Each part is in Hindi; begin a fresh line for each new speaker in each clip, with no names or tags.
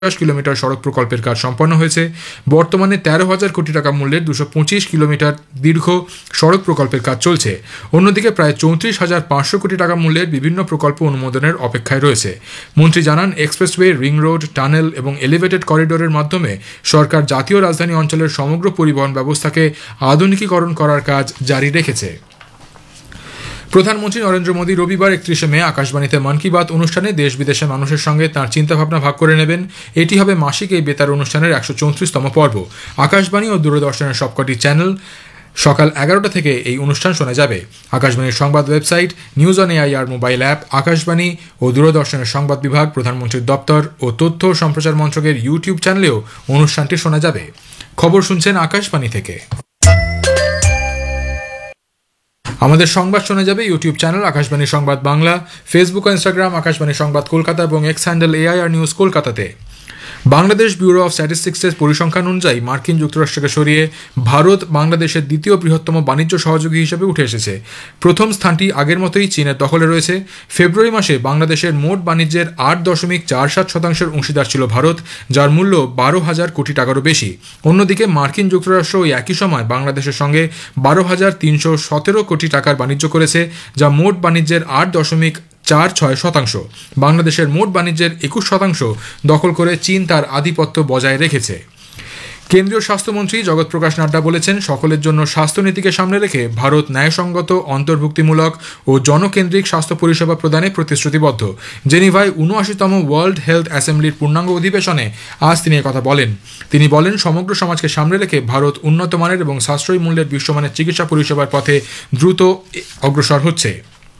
কিলোমিটার সড়ক প্রকল্পের কাজ সম্পন্ন হয়েছে। বর্তমানে 13,000 কোটি টাকা মূল্যের 225 কিলোমিটার দীর্ঘ সড়ক প্রকল্পের কাজ চলছে। অন্যদিকে প্রায় 34,500 কোটি টাকা মূল্যের বিভিন্ন প্রকল্প অনুমোদনের অপেক্ষায় রয়েছে। মন্ত্রী জানান, এক্সপ্রেসওয়ে, রিং রোড, টানেল এবং এলিভেটেড করিডোরের মাধ্যমে সরকার জাতীয় রাজধানী অঞ্চলের সমগ্র পরিবহন ব্যবস্থাকে আধুনিকীকরণ করার কাজ জারি রেখেছে। প্রধানমন্ত্রী নরেন্দ্র মোদী রবিবার 31শে মে আকাশবাণীতে মন কি বাত অনুষ্ঠানে দেশ বিদেশের মানুষের সঙ্গে তাঁর চিন্তাভাবনা ভাগ করে নেবেন। এটি হবে মাসিক এই বেতার অনুষ্ঠানের 134তম পর্ব। আকাশবাণী ও দূরদর্শনের সবকটি চ্যানেল সকাল 11টা থেকে এই অনুষ্ঠান শোনা যাবে। আকাশবাণীর সংবাদ website, news on AIR mobile app, Akashvani ও দূরদর্শনের সংবাদ বিভাগ, প্রধানমন্ত্রীর দপ্তর ও তথ্য ও সম্প্রচার মন্ত্রকের ইউটিউব চ্যানেলেও অনুষ্ঠানটি শোনা যাবে। খবর শুনছেন আকাশবাণী থেকে। আমাদের সংবাদ শোনা যাবে ইউটিউব চ্যানেল আকাশবাণী সংবাদ বাংলা, ফেসবুক ও ইনস্টাগ্রাম আকাশবাণী সংবাদ কলকাতা এবং এক্স হ্যান্ডেল এআইআর নিউজ কলকাতাতে। বাংলাদেশ ব্যুরো অফ স্ট্যাটিস্টিক্সের পরিসংখ্যান অনুযায়ী মার্কিন যুক্তরাষ্ট্রকে সরিয়ে ভারত বাংলাদেশের দ্বিতীয় বৃহত্তম বাণিজ্য সহযোগী হিসেবে উঠে এসেছে। প্রথম স্থানটি আগের মতোই চীনের দখলে রয়েছে। ফেব্রুয়ারি মাসে বাংলাদেশের মোট বাণিজ্যের 8.47% অংশীদার ছিল ভারত, যার মূল্য 12,000 কোটি টাকারও বেশি। অন্যদিকে মার্কিন যুক্তরাষ্ট্র ওই একই সময় বাংলাদেশের সঙ্গে 12,317 কোটি টাকার বাণিজ্য করেছে, যা মোট বাণিজ্যের 8.46%। বাংলাদেশের মোট বাণিজ্যের 21% দখল করে চীন তার আধিপত্য বজায় রেখেছে। কেন্দ্রীয় স্বাস্থ্যমন্ত্রী জগৎ প্রকাশ নাড্ডা বলেছেন, সকলের জন্য স্বাস্থ্যনীতিকে সামনে রেখে ভারত ন্যায়সঙ্গত, অন্তর্ভুক্তিমূলক ও জনকেন্দ্রিক স্বাস্থ্য পরিষেবা প্রদানে প্রতিশ্রুতিবদ্ধ। জেনিভায় 79তম ওয়ার্ল্ড হেলথ অ্যাসেম্বলির পূর্ণাঙ্গ অধিবেশনে আজ তিনি কথা বলেন। তিনি বলেন, সমগ্র সমাজকে সামনে রেখে ভারত উন্নত মানের এবং সাশ্রয়ী মূল্যের বিশ্বমানের চিকিৎসা পরিষেবার পথে দ্রুত অগ্রসর হচ্ছে।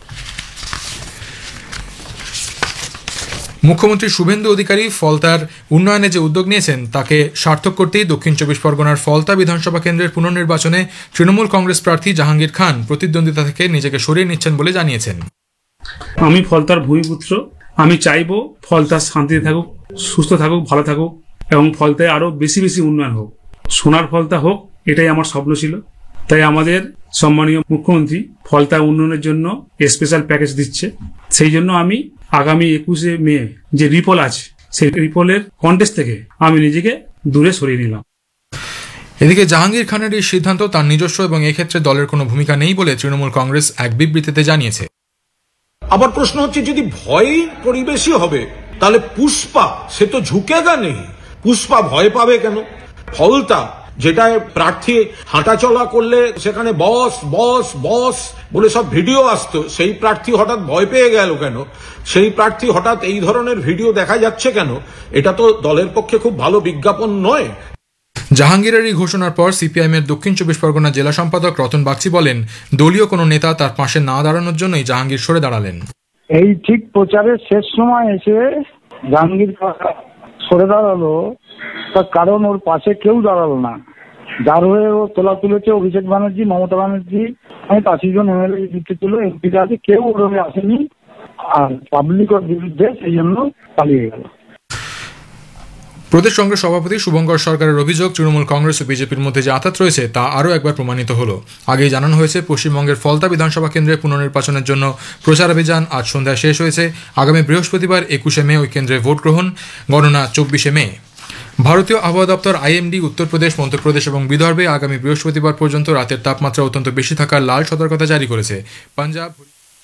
মুখ্যমন্ত্রী শুভেন্দু অধিকারী ফলতার উন্নয়নে যে উদ্যোগ নিয়েছেন তাকে সার্থক করতেই দক্ষিণ 24 পরগনার ফলতা বিধানসভা কেন্দ্রের পুনর্নির্বাচনে তৃণমূল কংগ্রেস প্রার্থী জাহাঙ্গীর খান প্রতিদ্বন্দ্বিতা থেকে নিজেকে সরিয়ে নিচ্ছেন বলে জানিয়েছেন।
আমি ফলতার ভূমিপুত্র, আমি চাইবো ফলতা শান্তিতে থাকুক, সুস্থ থাকুক, ভালো থাকুক এবং ফলতায় আরো বেশি বেশি উন্নয়ন হোক, সোনার ফলতা হোক, এটাই আমার স্বপ্ন ছিল। তাই আমাদের সম্মানীয় মুখ্যমন্ত্রী ফলতা উন্নয়নের জন্য স্পেশাল প্যাকেজ দিচ্ছে। সেই জন্য আমি আগামী 21শে মে যে রিপোল আছে, সেই রিপোলের কন্টেস্ট থেকে আমি নিজেকে দূরে সরিয়ে নিলাম।
এদিকে জাহাঙ্গীর খানের এই সিদ্ধান্ত তার নিজস্ব এবং এক্ষেত্রে দলের কোনো ভূমিকা নেই বলে তৃণমূল কংগ্রেস এক বিবৃতিতে জানিয়েছে।
আবার প্রশ্ন হচ্ছে, যদি ভয় পরিবেশই হবে তাহলে পুষ্পা সে তো ঝুঁকেগা নেই, পুষ্পা ভয় পাবে কেন? ফলতা যেটা প্রার্থী হাঁটাচলা করলে সেখানে বস বস বস বলে সব ভিডিও আসতো, সেই প্রার্থী হঠাৎ ভয় পেয়ে গেল কেন? সেই প্রার্থী হঠাৎ এই ধরনের ভিডিও দেখা যাচ্ছে কেন? এটা তো দলের পক্ষে খুব ভালো বিজ্ঞাপন নয়।
জাহাঙ্গীরের এই ঘোষণার পর সিপিআইএমের দক্ষিণ 24 পরগনা জেলা সম্পাদক রতন বাগচি বলেন, দলীয় কোনো নেতা তার পাশে না দাঁড়ানোর জন্যই জাহাঙ্গীর সরে দাঁড়ালেন।
এই ঠিক প্রচারের শেষ সময় এসে জাহাঙ্গীর সরে দাঁড়ালো, তার কারণ ওর পাশে কেউ দাঁড়ালো না। যার হয়ে ও তোলা তুলেছে অভিষেক ব্যানার্জি, মমতা ব্যানার্জি, 25 জন এমএলএ জিতে ছিল, এমপিরা আছে, কেউ ওর হয়ে আসেনি। আর পাবলিক ওর বিরুদ্ধে সেই জন্য পালিয়ে গেল।
প্রদেশ কংগ্রেস সভাপতি শুভঙ্কর সরকারের অভিযোগ, তৃণমূল কংগ্রেস ও বিজেপির মধ্যে যে আঁতাত রয়েছে তা আরও একবার প্রমাণিত হলো। আগেই জানানো হয়েছে, পশ্চিমবঙ্গের ফলতা বিধানসভা কেন্দ্রে পুনর্নির্বাচনের জন্য প্রচার অভিযান আজ সন্ধ্যায় শেষ হয়েছে। আগামী বৃহস্পতিবার 21শে মে ওই কেন্দ্রে ভোট গ্রহণ, গণনা 24শে মে। ভারতীয় আবহাওয়া দপ্তর আইএমডি উত্তরপ্রদেশ, মধ্যপ্রদেশ এবং বিদর্ভে আগামী বৃহস্পতিবার পর্যন্ত রাতের তাপমাত্রা অত্যন্ত বেশি থাকার লাল সতর্কতা জারি করেছে। পাঞ্জাব।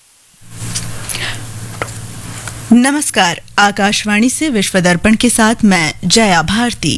नमस्कार, आकाशवाणी से विश्व दर्पण के साथ मैं जया भारती।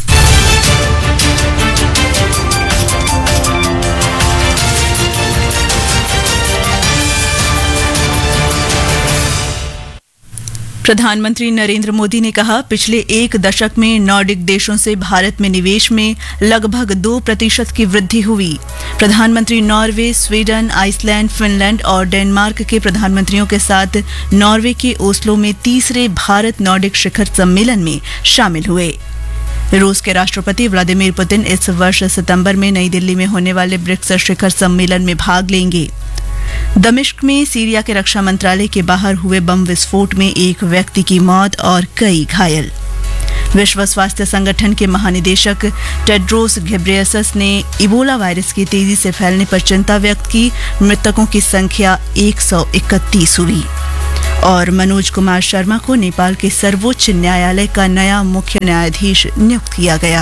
प्रधानमंत्री नरेंद्र मोदी ने कहा, पिछले एक दशक में नॉर्डिक देशों से भारत में निवेश में लगभग 2% की वृद्धि हुई। प्रधानमंत्री नॉर्वे, स्वीडन, आइसलैंड, फिनलैंड और डेनमार्क के प्रधानमंत्रियों के साथ नॉर्वे के ओस्लो में तीसरे भारत नॉर्डिक शिखर सम्मेलन में शामिल हुए। रूस के राष्ट्रपति व्लादिमीर पुतिन इस वर्ष सितंबर में नई दिल्ली में होने वाले ब्रिक्स शिखर सम्मेलन में भाग लेंगे। दमिश्क में सीरिया के रक्षा मंत्रालय के बाहर हुए बम विस्फोट में एक व्यक्ति की मौत और कई घायल। विश्व स्वास्थ्य संगठन के महानिदेशक टेड्रोस घेब्रेयेसस ने इबोला वायरस की तेजी से फैलने पर चिंता व्यक्त की। मृतकों की संख्या 131 हुई। और मनोज कुमार शर्मा को नेपाल के सर्वोच्च न्यायालय का नया मुख्य न्यायाधीश नियुक्त किया गया।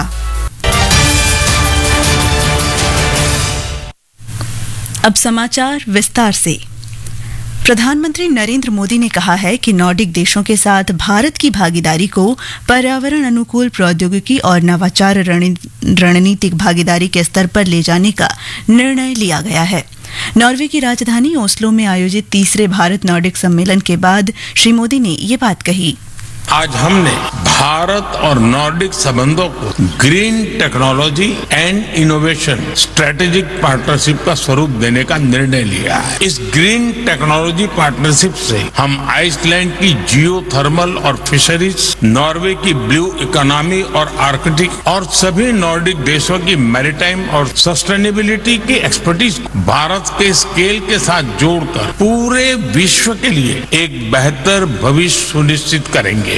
अब समाचार विस्तार से। प्रधानमंत्री नरेंद्र मोदी ने कहा है कि नॉर्डिक देशों के साथ भारत की भागीदारी को पर्यावरण अनुकूल प्रौद्योगिकी और नवाचार रणनीतिक भागीदारी के स्तर पर ले जाने का निर्णय लिया गया है। नॉर्वे की राजधानी ओस्लो में आयोजित तीसरे भारत नॉर्डिक सम्मेलन के बाद श्री मोदी ने ये बात कही।
आज हमने भारत और नॉर्डिक संबंधों को green technology and innovation strategic partnership का स्वरूप देने का निर्णय लिया है। इस ग्रीन टेक्नोलॉजी पार्टनरशिप से हम आइसलैंड की जियोथर्मल और फिशरीज, नॉर्वे की ब्लू इकोनॉमी और आर्कटिक और सभी नॉर्डिक देशों की मैरीटाइम और सस्टेनेबिलिटी की एक्सपर्टीज भारत के स्केल के साथ जोड़कर पूरे विश्व के लिए एक बेहतर भविष्य सुनिश्चित करेंगे।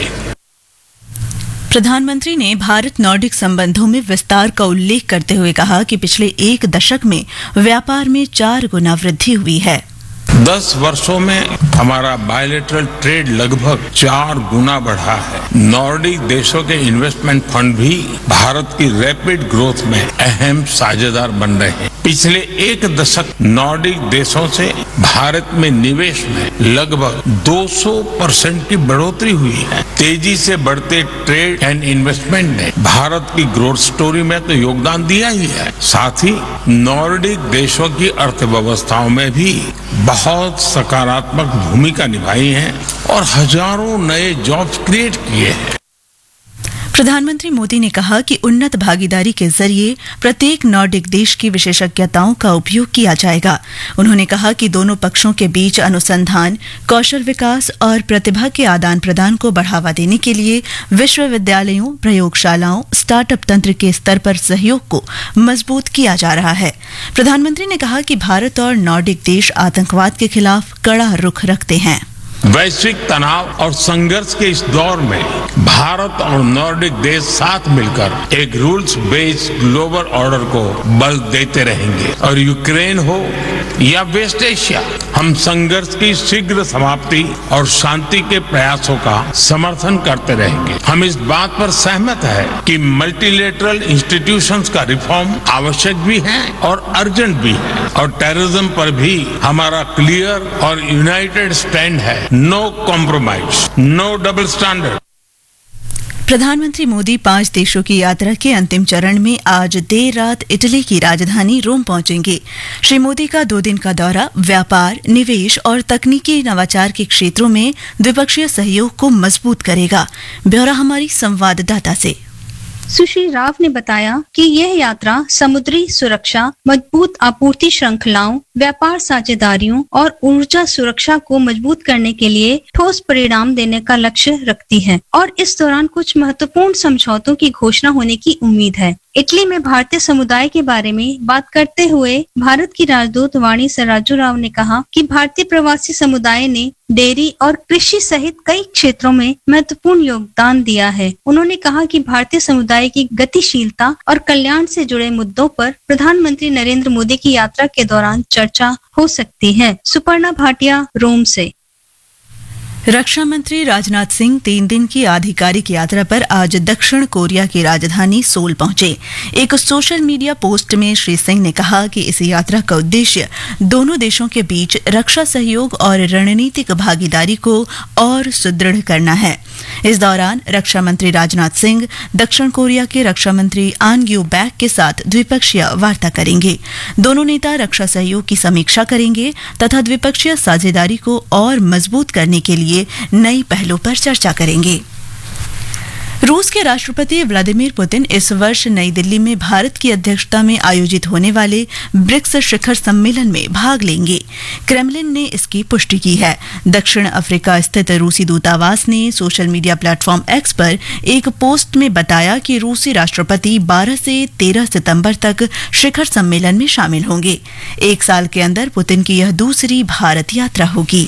प्रधानमंत्री ने भारत नॉर्डिक संबंधों में विस्तार का उल्लेख करते हुए कहा कि पिछले एक दशक में व्यापार में 4 गुना वृद्धि हुई है।
10 वर्षों में हमारा बायलैटरल ट्रेड लगभग 4 गुना बढ़ा है। नॉर्डिक देशों के इन्वेस्टमेंट फंड भी भारत की रैपिड ग्रोथ में अहम साझेदार बन रहे हैं। पिछले एक दशक नॉर्डिक देशों से भारत में निवेश में लगभग 200% की बढ़ोतरी हुई है। तेजी से बढ़ते ट्रेड एंड इन्वेस्टमेंट ने भारत की ग्रोथ स्टोरी में तो योगदान दिया ही है, साथ ही नॉर्डिक देशों की अर्थव्यवस्थाओं में भी बहुत सकारात्मक भूमिका निभाई है और हजारों नए जॉब्स क्रिएट किए हैं।
प्रधानमंत्री मोदी ने कहा कि उन्नत भागीदारी के जरिए प्रत्येक नॉर्डिक देश की विशेषज्ञताओं का उपयोग किया जाएगा। उन्होंने कहा कि दोनों पक्षों के बीच अनुसंधान, कौशल विकास और प्रतिभा के आदान प्रदान को बढ़ावा देने के लिए विश्वविद्यालयों, प्रयोगशालाओं, स्टार्टअप तंत्र के स्तर पर सहयोग को मजबूत किया जा रहा है। प्रधानमंत्री ने कहा कि भारत और नॉर्डिक देश आतंकवाद के खिलाफ कड़ा रुख रखते हैं।
वैश्विक तनाव और संघर्ष के इस दौर में भारत और नॉर्डिक देश साथ मिलकर एक रूल्स बेस्ड ग्लोबल ऑर्डर को बल देते रहेंगे। और यूक्रेन हो या वेस्ट एशिया, हम संघर्ष की शीघ्र समाप्ति और शांति के प्रयासों का समर्थन करते रहेंगे। हम इस बात पर सहमत है कि मल्टीलेटरल इंस्टीट्यूशंस का रिफॉर्म आवश्यक भी है और अर्जेंट भी है, और टेररिज्म पर भी हमारा क्लियर और यूनाइटेड स्टैंड है। No compromise, no double standard.
प्रधानमंत्री मोदी 5 देशों की यात्रा के अंतिम चरण में आज देर रात इटली की राजधानी रोम पहुंचेंगे। श्री मोदी का 2 दिन का दौरा व्यापार, निवेश और तकनीकी नवाचार के क्षेत्रों में द्विपक्षीय सहयोग को मजबूत करेगा। ब्यौरा हमारी संवाददाता से।
सुश्री राव ने बताया कि यह यात्रा समुद्री सुरक्षा, मजबूत आपूर्ति श्रृंखलाओं, व्यापार साझेदारियों और ऊर्जा सुरक्षा को मजबूत करने के लिए ठोस परिणाम देने का लक्ष्य रखती है और इस दौरान कुछ महत्वपूर्ण समझौतों की घोषणा होने की उम्मीद है। इटली में भारतीय समुदाय के बारे में बात करते हुए भारत की राजदूत वाणी सराजू राव ने कहा कि भारतीय प्रवासी समुदाय ने डेयरी और कृषि सहित कई क्षेत्रों में महत्वपूर्ण योगदान दिया है। उन्होंने कहा कि भारतीय समुदाय की गतिशीलता और कल्याण से जुड़े मुद्दों पर प्रधानमंत्री नरेंद्र मोदी की यात्रा के दौरान चर्चा हो सकती है। सुपर्णा भाटिया, रोम से।
रक्षा मंत्री राजनाथ सिंह 3 दिन की आधिकारिक यात्रा पर आज दक्षिण कोरिया की राजधानी सोल पहुंचे। एक सोशल मीडिया पोस्ट में श्री सिंह ने कहा कि इस यात्रा का उद्देश्य दोनों देशों के बीच रक्षा सहयोग और रणनीतिक भागीदारी को और सुदृढ़ करना है। इस दौरान रक्षा मंत्री राजनाथ सिंह दक्षिण कोरिया के रक्षा मंत्री आन ग्यू बैक के साथ द्विपक्षीय वार्ता करेंगे। दोनों नेता रक्षा सहयोग की समीक्षा करेंगे तथा द्विपक्षीय साझेदारी को और मजबूत करने के लिए नई पहलों पर चर्चा करेंगे। रूस के राष्ट्रपति व्लादिमीर पुतिन इस वर्ष नई दिल्ली में भारत की अध्यक्षता में आयोजित होने वाले ब्रिक्स शिखर सम्मेलन में भाग लेंगे। क्रेमलिन ने इसकी पुष्टि की है। दक्षिण अफ्रीका स्थित रूसी दूतावास ने सोशल मीडिया प्लेटफॉर्म एक्स पर एक पोस्ट में बताया कि रूसी राष्ट्रपति 12 से 13 सितंबर तक शिखर सम्मेलन में शामिल होंगे। 1 साल के अंदर पुतिन की यह दूसरी भारत यात्रा होगी।